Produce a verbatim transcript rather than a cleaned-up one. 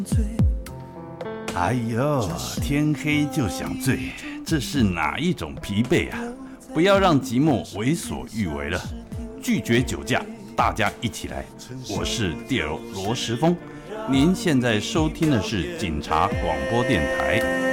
哎呦，天黑就想醉，这是哪一种疲惫啊？不要让寂寞为所欲为了，拒绝酒驾，大家一起来！我是 D L 罗时丰，您现在收听的是警察广播电台。